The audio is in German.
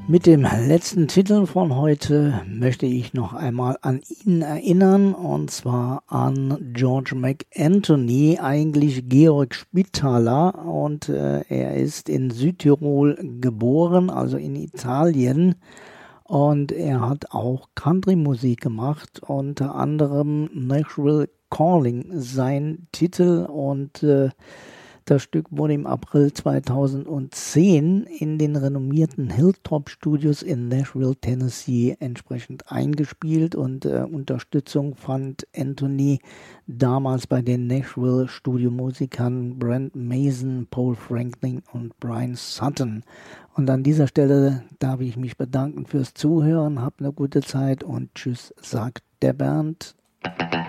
Mit dem letzten Titel von heute möchte ich noch einmal an ihn erinnern, und zwar an George McAnthony, eigentlich Georg Spitaler, und er ist in Südtirol geboren, also in Italien, und er hat auch Country-Musik gemacht, unter anderem Nashville Calling sein Titel, und das Stück wurde im April 2010 in den renommierten Hilltop Studios in Nashville, Tennessee entsprechend eingespielt, und Unterstützung fand Anthony damals bei den Nashville Studiomusikern Brent Mason, Paul Franklin und Brian Sutton. Und an dieser Stelle darf ich mich bedanken fürs Zuhören, habt eine gute Zeit und tschüss, sagt der Bernd.